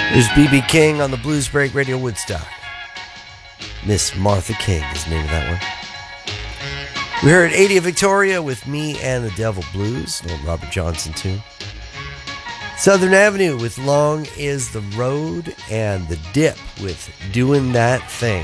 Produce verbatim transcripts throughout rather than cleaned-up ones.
There's B B King on the Blues Break Radio Woodstock. Miss Martha King is the name of that one. We heard eighty of Victoria with Me and the Devil Blues, an old Robert Johnson tune. Southern Avenue with Long Is the Road, and The Dip with Doing That Thing.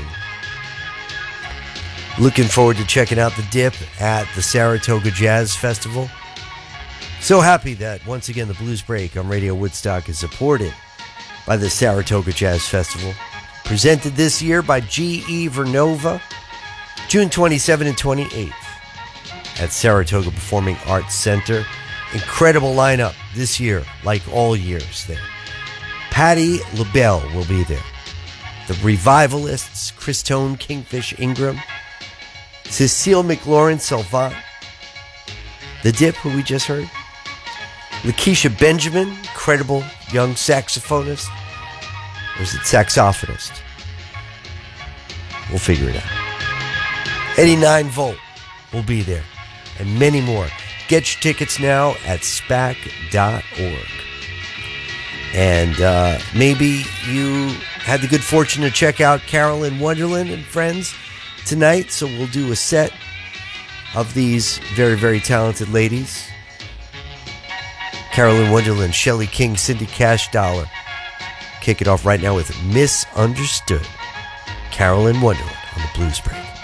Looking forward to checking out The Dip at the Saratoga Jazz Festival. So happy that once again the Blues Break on Radio Woodstock is supported by the Saratoga Jazz Festival. Presented this year by G E Vernova, June twenty-seventh and twenty-eighth at Saratoga Performing Arts Center. Incredible lineup this year, like all years there. Patti LaBelle will be there. The Revivalists, Christone Kingfish Ingram, Cecile McLaurin Salvant, The Dip, who we just heard, Lakeisha Benjamin, incredible young saxophonist, or is it saxophonist? We'll figure it out. eighty-nine volt will be there, and many more. Get your tickets now at spac dot org. And uh, maybe you had the good fortune to check out Carolyn Wonderland and Friends tonight, so we'll do a set of these very, very talented ladies. Carolyn Wonderland, Shelley King, Cindy Cash Dollar. Kick it off right now with Misunderstood. Carolyn Wonderland on the Blues Break.